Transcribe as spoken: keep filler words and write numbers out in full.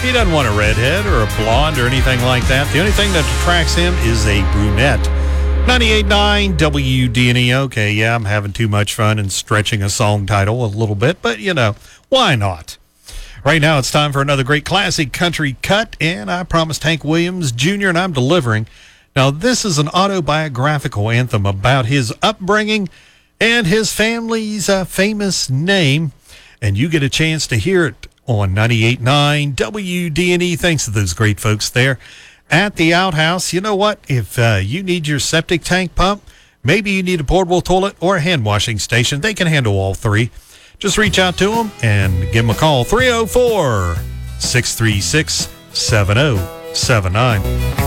He doesn't want a redhead or a blonde or anything like that. The only thing that attracts him is a brunette. ninety-eight point nine W D N E. Okay, yeah, I'm having too much fun and stretching a song title a little bit, but, you know, why not? Right now, it's time for another great classic country cut, and I promised Hank Williams Junior, and I'm delivering. Now, this is an autobiographical anthem about his upbringing and his family's uh, famous name, and you get a chance to hear it on ninety-eight point nine W D N E. Thanks to those great folks there at the outhouse. You know what? If uh, you need your septic tank pump, maybe you need a portable toilet or a hand washing station, they can handle all three. Just reach out to them and give them a call. three oh four, six three six, seven oh seven nine.